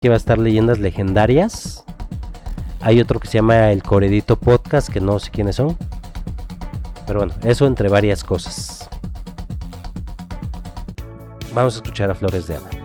que va a estar Leyendas Legendarias. Hay otro que se llama El Coredito Podcast, que no sé quiénes son. Pero bueno, eso entre varias cosas. Vamos a escuchar a Flores de Ana.